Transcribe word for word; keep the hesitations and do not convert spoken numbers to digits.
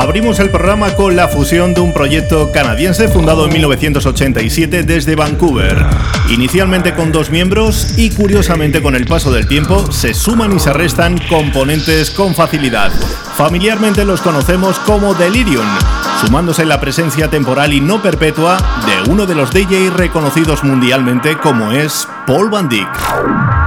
Abrimos el programa con la fusión de un proyecto canadiense fundado en mil novecientos ochenta y siete desde Vancouver. Inicialmente con dos miembros y curiosamente con el paso del tiempo se suman y se restan componentes con facilidad. Familiarmente los conocemos como Delirium, sumándose la presencia temporal y no perpetua de uno de los D Js reconocidos mundialmente como es Paul van Dyk.